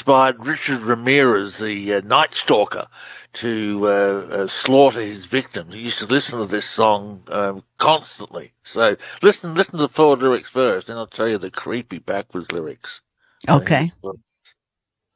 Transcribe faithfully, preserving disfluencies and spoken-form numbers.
inspired Richard Ramirez, the uh, Night Stalker, to uh, uh, slaughter his victims. He used to listen to this song um, constantly. So listen, listen to the forward lyrics first, then I'll tell you the creepy backwards lyrics. Okay. Uh,